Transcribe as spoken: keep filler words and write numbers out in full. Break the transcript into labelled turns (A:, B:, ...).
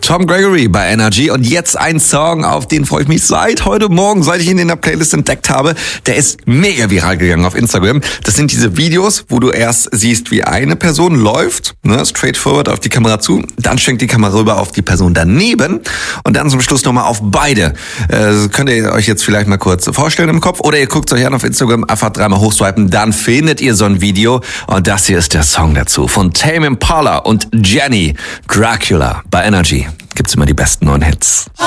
A: Tom Gregory bei Energy und jetzt ein Song, auf den freue ich mich seit heute Morgen, seit ich ihn in der Playlist entdeckt habe. Der ist mega viral gegangen auf Instagram. Das sind diese Videos, wo du erst siehst, wie eine Person läuft, ne, straightforward auf die Kamera zu, dann schwenkt die Kamera rüber auf die Person daneben und dann zum Schluss nochmal auf beide. Äh, könnt ihr euch jetzt vielleicht mal kurz vorstellen im Kopf oder ihr guckt euch an auf Instagram, einfach dreimal hochswipen, dann findet ihr so ein Video und das hier ist der Song dazu von Tame Impala und Jenny, Dracula bei Energy. Gibt's immer die besten neuen Hits.